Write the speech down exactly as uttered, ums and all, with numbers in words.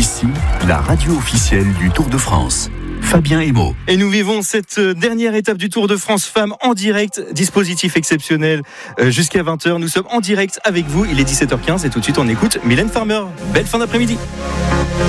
Ici, la radio officielle du Tour de France. Fabien Emo. Et nous vivons cette dernière étape du Tour de France Femmes en direct. Dispositif exceptionnel jusqu'à vingt heures. Nous sommes en direct avec vous. Il est dix-sept heures quinze et tout de suite on écoute Mylène Farmer. Belle fin d'après-midi.